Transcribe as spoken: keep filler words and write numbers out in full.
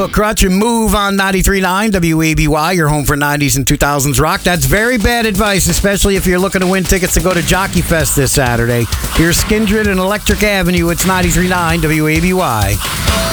Crutch and Move on ninety-three point nine W A B Y, your home for nineties and two thousands rock. That's very bad advice, especially if you're looking to win tickets to go to Jockey Fest this Saturday. Here's Skindred and Electric Avenue. It's ninety-three point nine W A B Y.